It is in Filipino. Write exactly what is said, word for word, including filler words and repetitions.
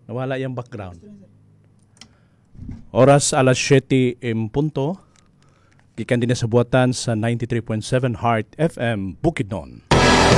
Nawala yung background. Oras alas siyete em punto. Gikan din sa buwatan sa ninety-three point seven Heart F M Bukidnon.